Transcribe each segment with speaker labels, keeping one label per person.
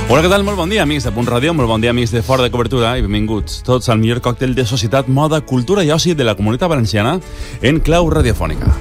Speaker 1: Hola, què tal? Molt bon dia, amics de Punt Ràdio, molt bon dia, amics de Fora de Cobertura, i benvinguts tots al millor còctel de societat, moda, cultura i oci de la Comunitat Valenciana en clau radiofònica.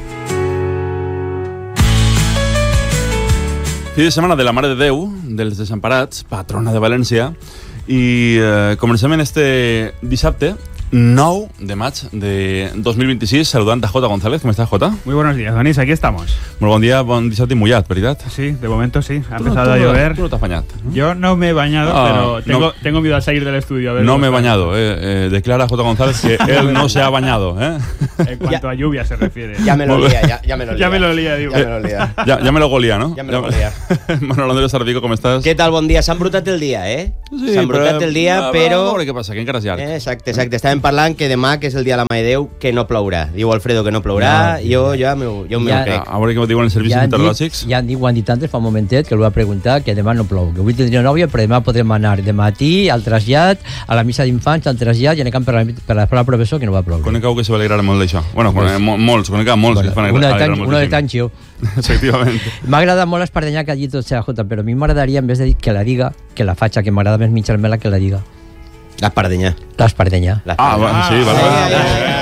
Speaker 1: Fi de setmana de la Mare de Déu, dels Desemparats, patrona de València, i comencem en este dissabte, 9 de maig de 2026, saludant a Jota González. ¿Cómo estás, Jota?
Speaker 2: Muy buenos días, Donís, aquí estamos.
Speaker 1: Muy buen día, bon dissabte y mullat, ¿verdad?
Speaker 2: Sí, de momento sí, ha empezado a llover.
Speaker 1: Tú no te has bañado, ¿no?
Speaker 2: Yo no me he bañado, pero tengo miedo a salir del estudio. A ver,
Speaker 1: no me he bañado, declara Jota González que él no se ha bañado.
Speaker 2: En cuanto a lluvia se refiere.
Speaker 3: Ya me lo olía, ya me lo olía.
Speaker 2: Ya me lo olía, digo.
Speaker 3: Ya me lo olía.
Speaker 1: Ya me lo golía, ¿no?
Speaker 3: Ya me lo golía.
Speaker 1: Manuel Andrés Sardico, ¿cómo estás?
Speaker 3: Què tal? Bon dia. S'ha embrutat el dia,
Speaker 1: Sí,
Speaker 3: s'ha embrutat el dia, però...
Speaker 1: A veure què passa, que encara és llarg.
Speaker 3: Exacte. Estàvem parlant que demà, que és el dia de la Mare de Déu, que no plourà. Diu Alfredo que no plourà, jo m'ho crec.
Speaker 1: A veure què diuen els servicis meteorològics.
Speaker 4: Ho han dit antes fa un momentet, que el va preguntar, que demà no plou, que avui tindria nòvia, però demà podrem anar de matí al trasllat, a la missa d'infants, al trasllat, i anem per la professor, que no va ploure.
Speaker 1: Conec algú que se va alegrar molt d'això. Bueno, molts que es van alegrar moltíssim.
Speaker 4: Uno de Tanchio.
Speaker 1: Efectivament.
Speaker 4: M'ha agradat molt l'Espardenya que ha dit tot CJ, però a mi m'agradaria, en vez de dir que la diga, que la faig, que m'agrada més mitjar-me-la que la diga.
Speaker 3: L'Espardenya.
Speaker 4: L'Espardenya.
Speaker 1: Sí, vale.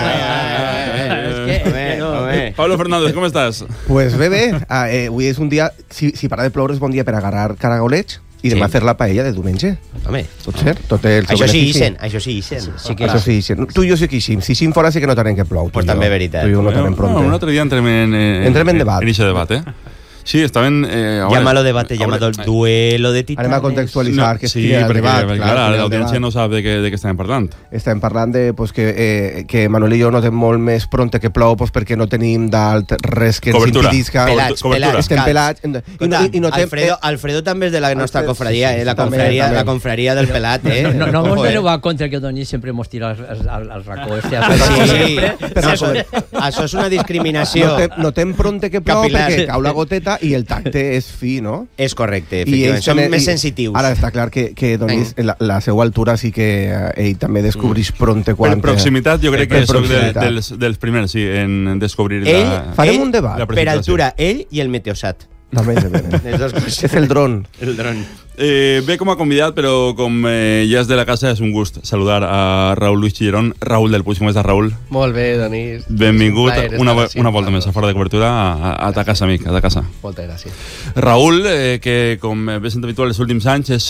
Speaker 1: Pablo Fernández, com estàs?
Speaker 5: Pues bé. Avui és un dia, si para de ploure és bon dia per agarrar caragolets i demà fer la paella de diumenge.
Speaker 3: Home,
Speaker 5: pot ser? Tot el
Speaker 3: això sí ixen. Això sí ixen.
Speaker 5: Tu i jo sí que ixim. Si ixim fora sí que no tenem que plou.
Speaker 3: Pues també veritat.
Speaker 5: Tu i jo no tenem pronte.
Speaker 1: Un altre dia entrem en debat. En eixe debat, Sí, estaven...
Speaker 3: Llámalo debate, llámalo duelo de titanes.
Speaker 5: Anem a contextualitzar que
Speaker 1: sí, perquè l'audiència no sap de què estem parlant.
Speaker 5: Estem parlant de que Manuel i jo no tenim molt més pronte que plou perquè no tenim dalt res que ens impedisca. Estem pelats.
Speaker 3: Alfredo també és de la nostra confraria, la confraria del pelat.
Speaker 4: No mos aneu a contra que Donís sempre mos tira al racó.
Speaker 3: Sí, això és una discriminació.
Speaker 5: No tenim pronte que plou perquè cau la goteta i el tacte és fi, no?
Speaker 3: És correcte, efectivament. Som més sensitius.
Speaker 5: Ara està clar que Donís, la seva altura sí que ell també descobrís pronte quan...
Speaker 1: Per proximitat, jo crec que soc dels primers, sí, en descobrir la...
Speaker 5: Farem un debat.
Speaker 3: Per altura, ell i el Meteosat.
Speaker 5: També és el dron.
Speaker 1: Ve com a convidat, però com ja és de la casa, és un gust saludar a Raúl Luis Chillerón. Raúl del Puig, com estàs, Raúl?
Speaker 6: Molt bé, Donís.
Speaker 1: Benvingut una volta més a Fora de Cobertura a ta casa, amic, a ta casa.
Speaker 6: Moltes gràcies.
Speaker 1: Raúl, que com bé sent habitual els últims anys, és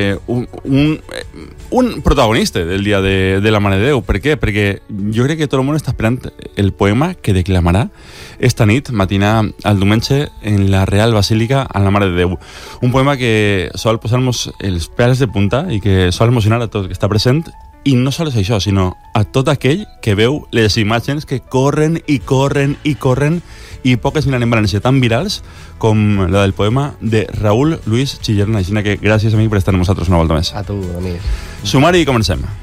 Speaker 1: un protagonista del dia de la Mare de Déu. Per què? Perquè jo crec que tot el món està esperant el poema que declamarà esta nit, matina al diumenge, en la Real Basílica a la Mare de Déu. Un poema que sol posar-nos els pèls de punta i que sol emocionar a tot que està present, i no sols això, sinó a tot aquell que veu les imatges que corren i corren i corren i poques miren en València tan virals com la del poema de Raúl Luis Chillerón. Així que gràcies, amic, per estar amb nosaltres una volta més.
Speaker 6: A tu, Donís.
Speaker 1: Sumari i comencem.